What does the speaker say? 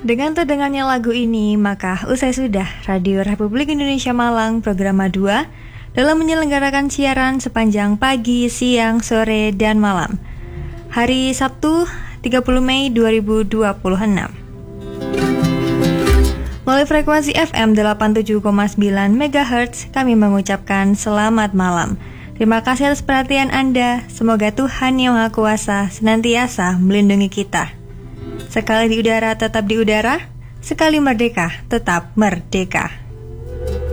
Dengan terdengarnya lagu ini, maka usai sudah Radio Republik Indonesia Malang program 2 dalam menyelenggarakan siaran sepanjang pagi, siang, sore, dan malam. Hari Sabtu, 30 Mei 2026. Melalui frekuensi FM 87,9 MHz, kami mengucapkan selamat malam. Terima kasih atas perhatian Anda. Semoga Tuhan Yang Maha Kuasa senantiasa melindungi kita. Sekali di udara tetap di udara, sekali merdeka tetap merdeka.